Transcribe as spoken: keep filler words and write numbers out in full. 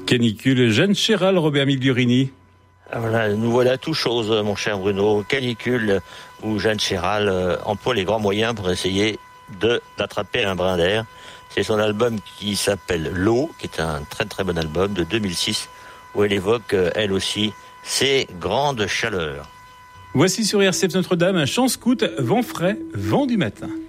Canicule, Jeanne Chéral, Robert Migliorini. Voilà, nous voilà tout chose, mon cher Bruno. Canicule où Jeanne Chéral euh, emploie les grands moyens pour essayer de d'attraper un brin d'air. C'est son album qui s'appelle L'eau, qui est un très très bon album de deux mille six, où elle évoque euh, elle aussi ces grandes chaleurs. Voici sur R C F Notre-Dame un chant scout, vent frais, vent du matin.